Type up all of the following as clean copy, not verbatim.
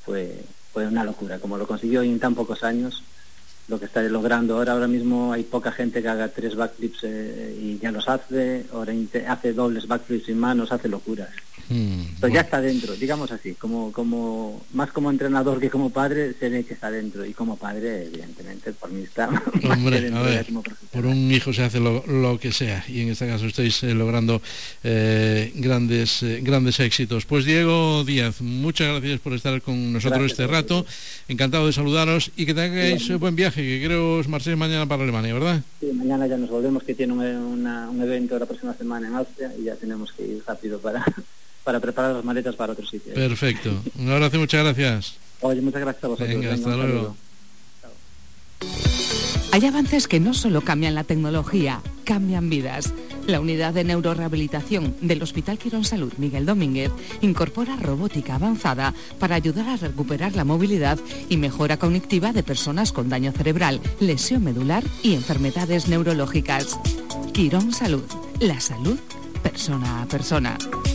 fue una locura. Como lo consiguió en tan pocos años, lo que está logrando ahora mismo, hay poca gente que haga 3 backflips y ya los hace, ahora hace dobles backflips sin manos, hace locuras. Pues ya está dentro, digamos así, como más como entrenador que como padre, se ve que está dentro, y como padre, evidentemente, por mí está Hombre, a ver, por un hijo se hace lo que sea, y en este caso estáis logrando grandes éxitos. Pues Diego Díaz, muchas gracias por estar con nosotros este rato, encantado de saludaros, y que tengáis buen viaje, que creo os marchéis mañana para Alemania, ¿verdad? Sí, mañana ya nos volvemos, que tiene un evento la próxima semana en Austria, y ya tenemos que ir rápido para preparar las maletas para otro sitio. Perfecto. Un abrazo y muchas gracias. Oye, muchas gracias a vosotros. Venga, hasta luego. Hay avances que no solo cambian la tecnología, cambian vidas. La unidad de neurorehabilitación del Hospital Quirónsalud Miguel Domínguez incorpora robótica avanzada para ayudar a recuperar la movilidad y mejora cognitiva de personas con daño cerebral, lesión medular y enfermedades neurológicas. Quirónsalud, la salud persona a persona.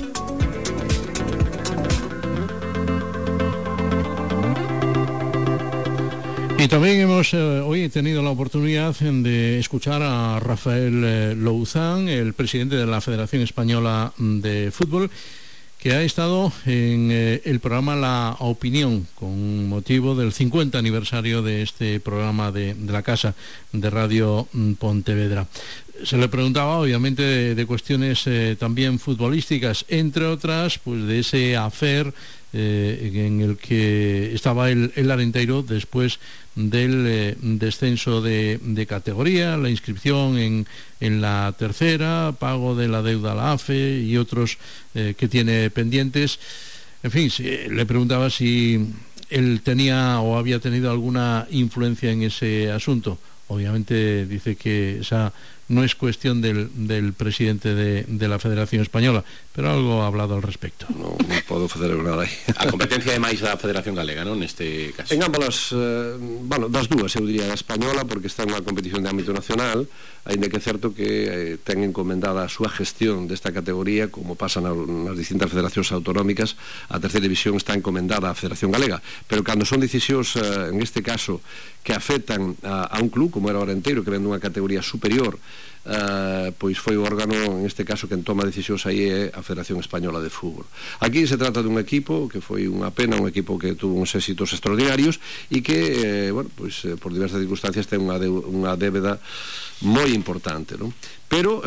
Y también hemos hoy tenido la oportunidad de escuchar a Rafael Louzán, el presidente de la Federación Española de Fútbol, que ha estado en el programa La Opinión con motivo del 50 aniversario de este programa de la Casa de Radio Pontevedra. Se le preguntaba obviamente de cuestiones también futbolísticas, entre otras pues de ese affair en el que estaba el Arenteiro después del descenso de categoría, la inscripción en la tercera, pago de la deuda a la AFE y otros que tiene pendientes. En fin, le preguntaba si él tenía o había tenido alguna influencia en ese asunto. Obviamente dice que esa no es cuestión del presidente de la Federación Española, pero algo ha hablado al respecto. Non podo facer nada aí. A competencia é máis da Federación Galega, non, neste caso? En ambas, das dúas, eu diría, a española, porque está en unha competición de ámbito nacional, aínda que é certo que ten encomendada a súa gestión desta categoría, como pasa nas distintas federacións autonómicas, a terceira división está encomendada á Federación Galega, pero cando son decisións, en este caso, que afectan a un club, como era o Arenteiro, que ven dunha categoría superior, pois foi o órgano, en este caso, quen toma decisións aí é a Federación Española de Fútbol. Aquí se trata dun equipo que foi unha pena, un equipo que tuvo uns éxitos extraordinarios e que, por diversas circunstancias ten unha débeda moi importante, non? Pero,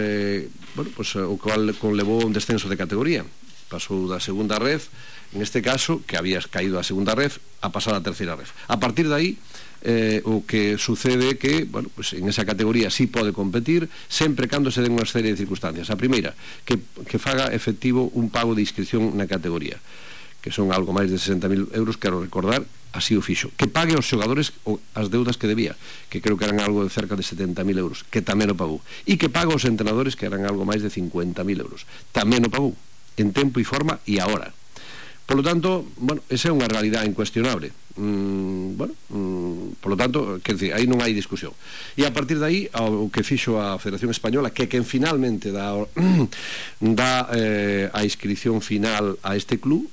o cual conlevou un descenso de categoría. Pasou da segunda ref, en este caso, que habías caído a segunda ref, a pasar a terceira ref. A partir de aí, o que sucede é que, en esa categoría sí pode competir, sempre cando se den unha serie de circunstancias. A primeira, que faga efectivo un pago de inscripción na categoría, que son algo máis de 60.000 euros, quero recordar, así o fixo. Que pague aos xogadores as deudas que debía, que creo que eran algo de cerca de 70.000 euros, que tamén o pagou. E que pague aos entrenadores, que eran algo máis de 50.000 euros, tamén o pagou, en tempo e forma e ahora. Por lo tanto, esa é unha realidade incuestionable. Por lo tanto, quer dizer, aí non hai discusión. E a partir de aí, o que fixo a Federación Española, que quen finalmente dá a inscripción final a este club,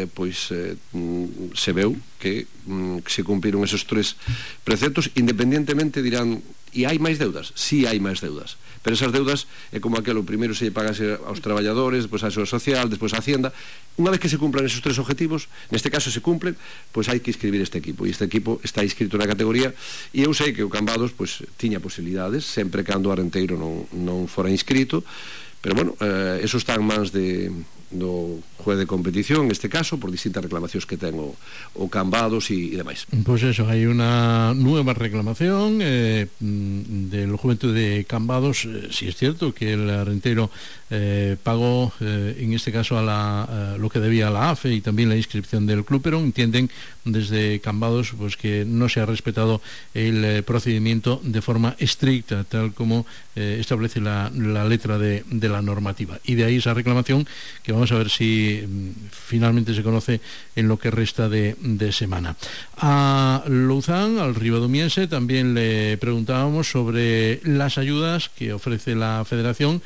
se veu que se cumpriron esos tres preceptos, independientemente dirán, e hai máis deudas? Sí, hai máis deudas. Pero esas deudas é como aquelo, primeiro se pagase aos traballadores, despois a Seguridade Social, despois a Hacienda. Unha vez que se cumplan esos tres objetivos, neste caso se cumplen, pois hai que inscribir este equipo, e este equipo está inscrito na categoría, e eu sei que o Cambados tiña posibilidades, sempre cando o Arenteiro non fora inscrito, pero eso está en mans do juez de competición, en este caso, por distintas reclamacións que ten o Cambados e demais. Pues eso, hay una nueva reclamación del Juventud de Cambados. Sí es cierto que el Arenteiro pagó, en este caso, lo que debía a la AFE y también la inscripción del club, pero entienden desde Cambados pues que no se ha respetado el procedimiento de forma estricta, tal como establece la letra de la normativa. Y de ahí esa reclamación, que vamos a ver si finalmente se conoce en lo que resta de semana. A Louzán, al ribadomiense, también le preguntábamos sobre las ayudas que ofrece la Federación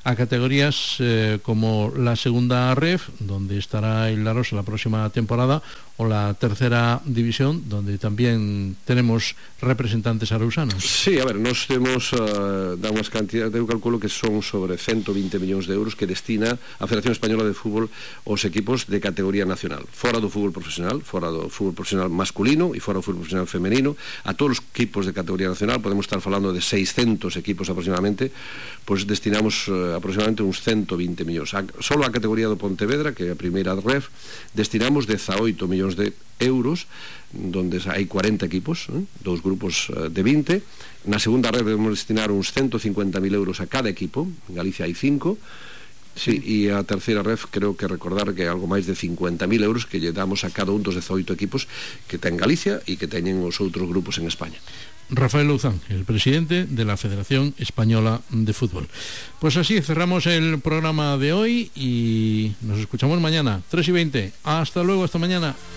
a categorías como la segunda ref, donde estará el Laros la próxima temporada, o la tercera división, donde también tenemos representantes arausanos. Sí, a ver, nos temos dá unhas cantidades, eu calculo que son sobre 120 millóns de euros que destina a Federación Española de Fútbol aos equipos de categoría nacional, fora do fútbol profesional masculino e fora do fútbol profesional femenino, a todos os equipos de categoría nacional, podemos estar falando de 600 equipos aproximadamente, pois destinamos aproximadamente uns 120 millóns. Solo a categoría do Pontevedra, que é a primeira ref, destinamos 18 millóns de euros, donde hai 40 equipos, dous grupos de 20. Na segunda red debemos destinar uns 150.000 euros a cada equipo, en Galicia hai 5. Sí, e a terceira ref creo que recordar que é algo máis de 50.000 euros que lle damos a cada un dos 18 equipos que ten Galicia e que teñen os outros grupos en España. Rafael Louzán, el presidente de la Federación Española de Fútbol. Pues así cerramos el programa de hoy y nos escuchamos mañana, 3:20. Hasta luego, hasta mañana.